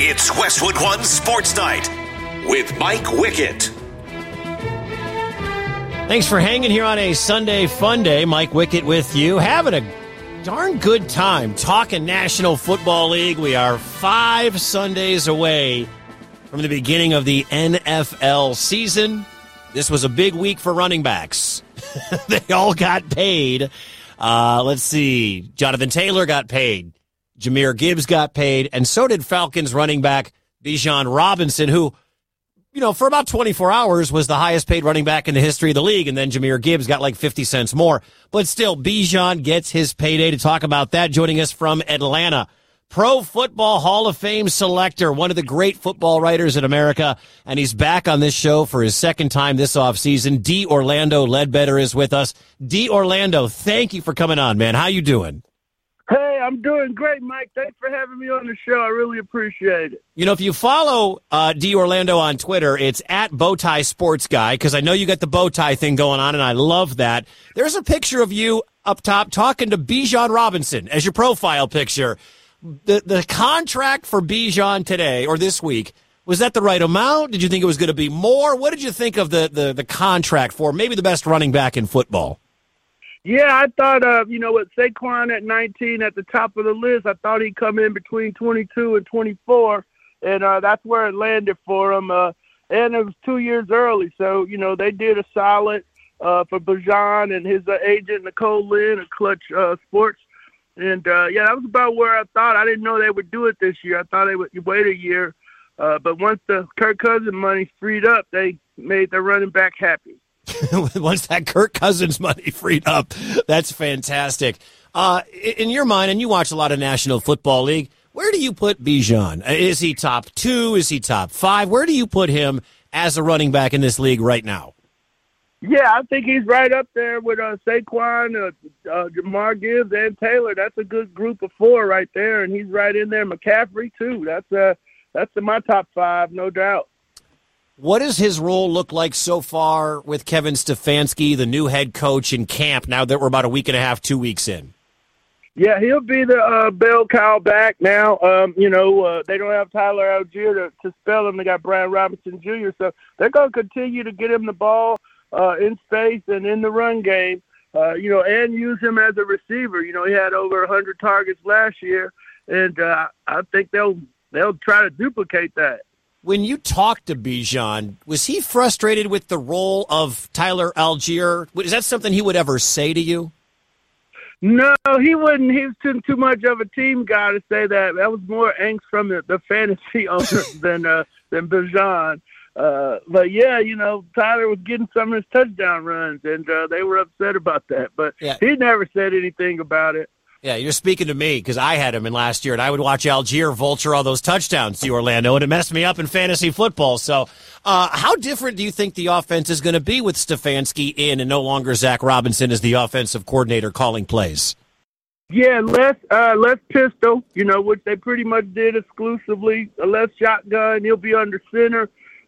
It's Westwood One Sports Night with Mike Wickett. Thanks for hanging here on a Sunday fun day. Mike Wickett with you. Having a darn good time talking National Football League. We are 5 Sundays away from the beginning of the NFL season. This was a big week for running backs. They all got paid. Let's see. Jonathan Taylor got paid. Jahmyr Gibbs got paid. And so did Falcons running back Bijan Robinson, who, for about 24 hours was the highest paid running back in the history of the league. And then Jahmyr Gibbs got like 50 cents more. But still, Bijan gets his payday. To talk about that, joining us from Atlanta, Pro Football Hall of Fame selector, one of the great football writers in America, and he's back on this show for his second time this offseason. D. Orlando Ledbetter is with us. D. Orlando, thank you for coming on, man. How you doing? Hey, I'm doing great, Mike. Thanks for having me on the show. I really appreciate it. If you follow D. Orlando on Twitter, it's at Bowtie Sports Guy, because I know you got the bow tie thing going on, and I love that. There's a picture of you up top talking to Bijan Robinson as your profile picture. The contract for Bijan today or this week, was that the right amount? Did you think it was going to be more? What did you think of the contract for maybe the best running back in football? Yeah, I thought, with Saquon at 19 at the top of the list, I thought he'd come in between 22 and 24, and that's where it landed for him. And it was 2 years early, so, they did a solid for Bijan and his agent, Nicole Lynn at Clutch Sports. And, that was about where I thought. I didn't know they would do it this year. I thought they would wait a year. But once the Kirk Cousins money freed up, they made their running back happy. Once that Kirk Cousins money freed up, that's fantastic. In your mind, and you watch a lot of National Football League, where do you put Bijan? Is he top 2? Is he top 5? Where do you put him as a running back in this league right now? Yeah, I think he's right up there with Saquon, Jahmyr Gibbs, and Taylor. That's a good group of 4 right there, and he's right in there. McCaffrey too. That's in my top 5, no doubt. What does his role look like so far with Kevin Stefanski, the new head coach in camp, now that we're about a week and a half, 2 weeks in? Yeah, he'll be the bell cow back now. They don't have Tyler Algier to spell him. They got Brian Robinson Jr., so they're going to continue to get him the ball in space and in the run game, and use him as a receiver. He had over 100 targets last year, and I think they'll try to duplicate that. When you talked to Bijan, was he frustrated with the role of Tyler Algier? Is that something he would ever say to you? No, he wouldn't. He's too much of a team guy to say that. That was more angst from the fantasy owners than Bijan. But yeah, Tyler was getting some of his touchdown runs, and they were upset about that. But yeah, he never said anything about it. Yeah, you're speaking to me because I had him in last year, and I would watch Algier vulture all those touchdowns to Orlando, and it messed me up in fantasy football. So how different do you think the offense is going to be with Stefanski in and no longer Zach Robinson as the offensive coordinator calling plays? Yeah, less pistol, which they pretty much did exclusively. Less shotgun. He'll be under center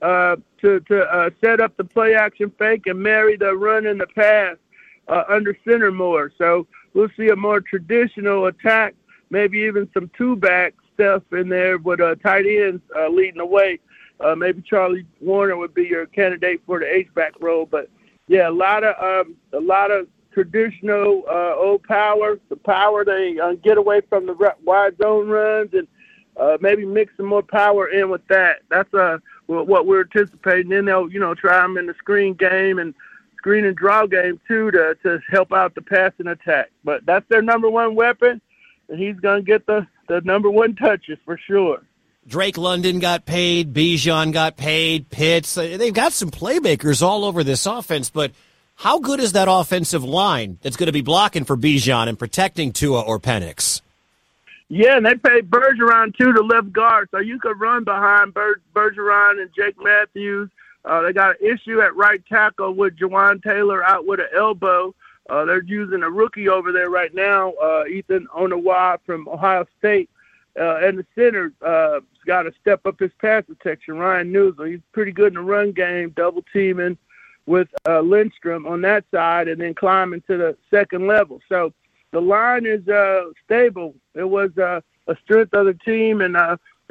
to set up the play-action fake and marry the run and the pass under center more. So we'll see a more traditional attack, maybe even some two-back stuff in there with tight ends leading the way. Maybe Charlie Warner would be your candidate for the H-back role. But, yeah, a lot of traditional old power, the power they get away from the wide zone runs and maybe mix some more power in with that. That's what we're anticipating. Then they'll, try them in the screen game and screen and draw game too to help out the passing attack. But that's their number one weapon, and he's going to get the number one touches for sure. Drake London got paid, Bijan got paid, Pitts. They've got some playmakers all over this offense, but how good is that offensive line that's going to be blocking for Bijan and protecting Tua or Penix? Yeah, and they paid Bergeron too, the left guard, so you could run behind Bergeron and Jake Matthews. They got an issue at right tackle with Jawan Taylor out with an elbow. They're using a rookie over there right now, Ethan Onawa from Ohio State. And the center got to step up his pass protection, Ryan Newsel. He's pretty good in the run game, double teaming with Lindstrom on that side and then climbing to the second level. So the line is stable. It was a strength of the team, and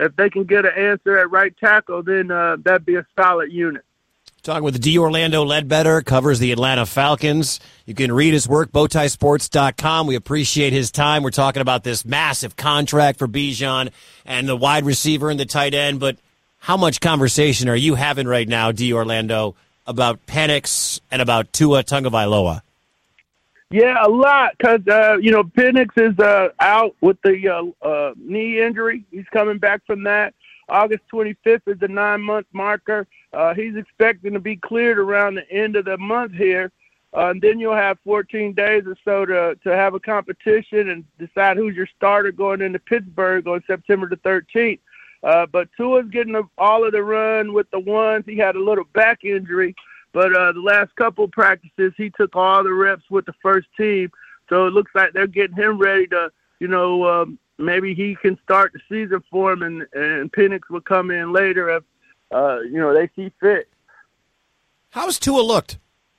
if they can get an answer at right tackle, then that'd be a solid unit. Talking with D. Orlando Ledbetter, covers the Atlanta Falcons. You can read his work, bowtiesports.com. We appreciate his time. We're talking about this massive contract for Bijan and the wide receiver and the tight end. But how much conversation are you having right now, D. Orlando, about Penix and about Tua Tagovailoa? Yeah, a lot, because, Penix is out with the knee injury. He's coming back from that. August 25th is the 9-month marker. He's expecting to be cleared around the end of the month here. And then you'll have 14 days or so to have a competition and decide who's your starter going into Pittsburgh on September the 13th. But Tua's getting all of the run with the ones. He had a little back injury, but the last couple practices, he took all the reps with the first team. So it looks like they're getting him ready to, maybe he can start the season for him, and Penix will come in later if, they see fit. How's Tua looked?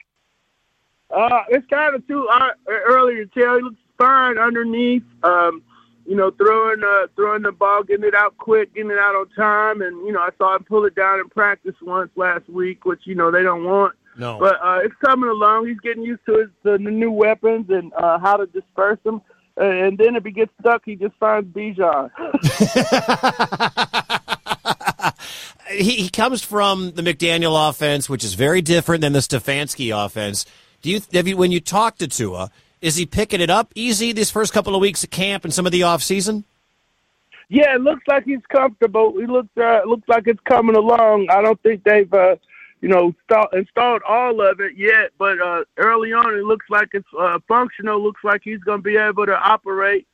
It's kind of too early to tell. He looks fine underneath, throwing the ball, getting it out quick, getting it out on time. And, I saw him pull it down in practice once last week, which, they don't want. No. But it's coming along. He's getting used to the new weapons and how to disperse them. And then if he gets stuck, he just finds Bijan. He comes from the McDaniel offense, which is very different than the Stefanski offense. When you talk to Tua, is he picking it up easy these first couple of weeks at camp and some of the off season? Yeah, it looks like he's comfortable. He looks like it's coming along. I don't think they've installed all of it yet, but early on it looks like it's functional. Looks like he's going to be able to operate,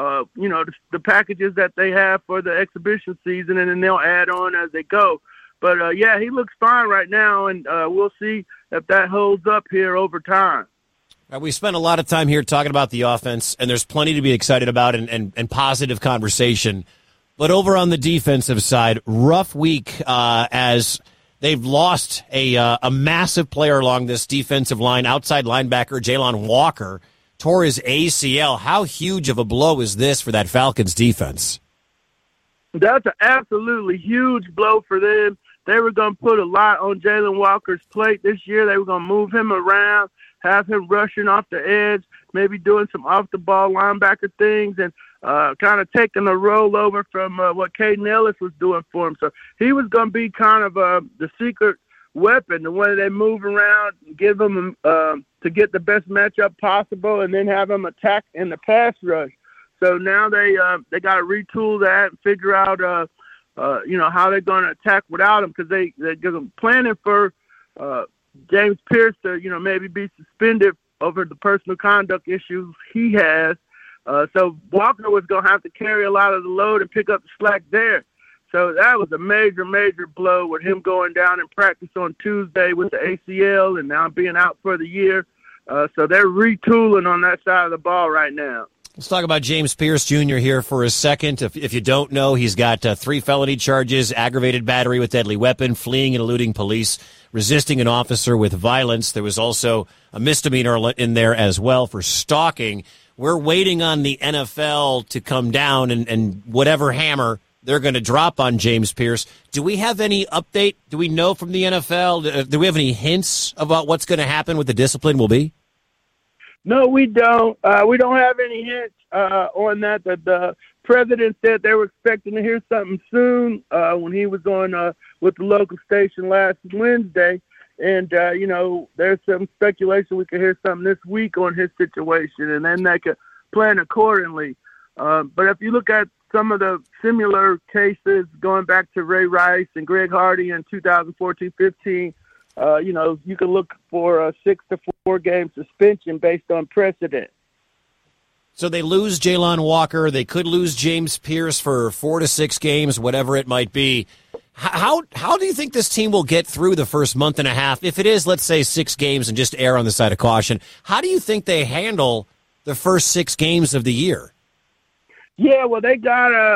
the packages that they have for the exhibition season, and then they'll add on as they go. But, he looks fine right now, and we'll see if that holds up here over time. We spent a lot of time here talking about the offense, and there's plenty to be excited about and positive conversation. But over on the defensive side, rough week as – they've lost a massive player along this defensive line, outside linebacker Jalon Walker, tore his ACL. How huge of a blow is this for that Falcons defense? That's an absolutely huge blow for them. They were going to put a lot on Jalon Walker's plate this year. They were going to move him around, have him rushing off the edge, maybe doing some off-the-ball linebacker things, and kind of taking a rollover from what Caden Ellis was doing for him. So he was going to be kind of the secret weapon, the one they move around, give him to get the best matchup possible, and then have him attack in the pass rush. So now they got to retool that and figure out how they're going to attack without him, because they're planning for James Pierce to maybe be suspended over the personal conduct issues he has. So Walker was going to have to carry a lot of the load and pick up the slack there. So that was a major, major blow with him going down in practice on Tuesday with the ACL and now being out for the year. So they're retooling on that side of the ball right now. Let's talk about James Pierce Jr. here for a second. If you don't know, he's got 3 felony charges: aggravated battery with deadly weapon, fleeing and eluding police, resisting an officer with violence. There was also a misdemeanor in there as well for stalking. We're waiting on the NFL to come down and whatever hammer they're going to drop on James Pierce. Do we have any update? Do we know from the NFL? Do we have any hints about what's going to happen with the discipline will be? No, we don't. We don't have any hints on that. The president said they were expecting to hear something soon when he was on with the local station last Wednesday. And, there's some speculation we could hear something this week on his situation, and then they could plan accordingly. But if you look at some of the similar cases going back to Ray Rice and Greg Hardy in 2014-15, you can look for a 6 to 4 game suspension based on precedent. So they lose Jalon Walker. They could lose James Pierce for 4 to 6 games, whatever it might be. How do you think this team will get through the first month and a half? If it is, let's say, 6 games and just err on the side of caution, how do you think they handle the first 6 games of the year? Yeah, well, they got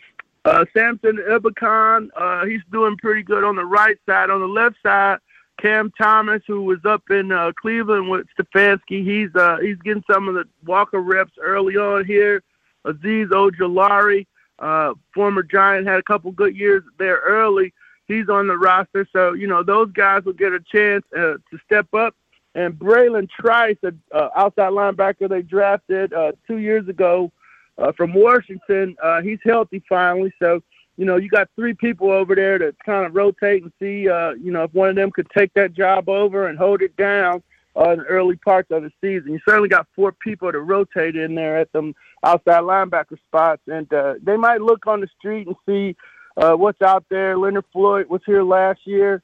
Samson Ebukam. He's doing pretty good on the right side. On the left side, Cam Thomas, who was up in Cleveland with Stefanski, he's getting some of the Walker reps early on here. Azeez Ojulari, former Giant, had a couple good years there early. He's on the roster. So, those guys will get a chance to step up. And Braylon Trice, an outside linebacker they drafted 2 years ago from Washington, he's healthy finally. So, you got three people over there to kind of rotate and see, if one of them could take that job over and hold it down in the early parts of the season. You certainly got four people to rotate in there at them outside linebacker spots. And they might look on the street and see what's out there. Leonard Floyd was here last year.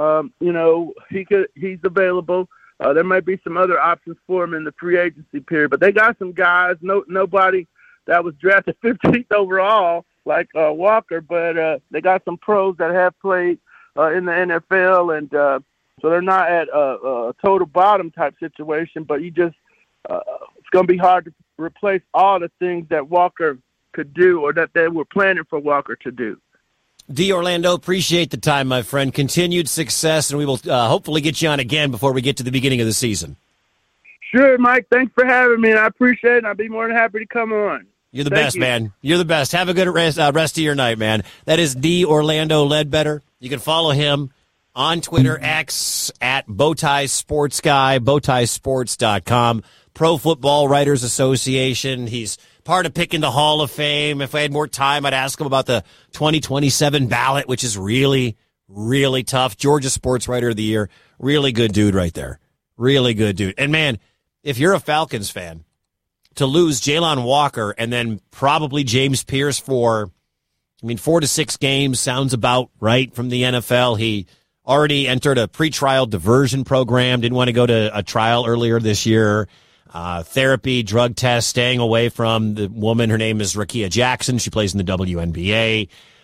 He's available. There might be some other options for him in the free agency period. But they got some guys, nobody that was drafted 15th overall, like Walker, but they got some pros that have played in the NFL, and so they're not at a total bottom type situation, but it's going to be hard to replace all the things that Walker could do or that they were planning for Walker to do. D. Orlando, appreciate the time, my friend. Continued success, and we will hopefully get you on again before we get to the beginning of the season. Sure, Mike. Thanks for having me, and I appreciate it. I'll be more than happy to come on. You're the best, man. You're the best. Have a good rest of your night, man. That is D. Orlando Ledbetter. You can follow him on Twitter, X, at Bowtie Sports Guy, bowtiesports.com, Pro Football Writers Association. He's part of picking the Hall of Fame. If I had more time, I'd ask him about the 2027 ballot, which is really, really tough. Georgia Sports Writer of the Year. Really good dude right there. Really good dude. And, man, if you're a Falcons fan, to lose Jalon Walker and then probably James Pierce for, 4 to 6 games sounds about right from the NFL. He already entered a pretrial diversion program, didn't want to go to a trial earlier this year. Therapy, drug test, staying away from the woman. Her name is Rakia Jackson. She plays in the WNBA.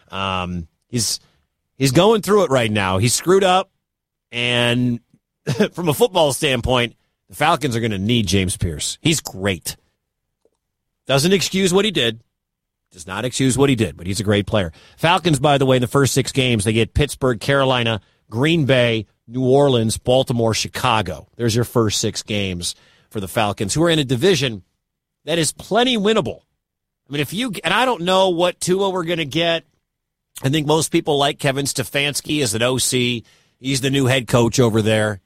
He's going through it right now. He's screwed up, and from a football standpoint, the Falcons are going to need James Pierce. He's great. Doesn't excuse what he did. Does not excuse what he did, but he's a great player. Falcons, by the way, in the first 6 games, they get Pittsburgh, Carolina, Green Bay, New Orleans, Baltimore, Chicago. There's your first 6 games for the Falcons, who are in a division that is plenty winnable. And I don't know what Tua we're going to get. I think most people like Kevin Stefanski as an OC. He's the new head coach over there.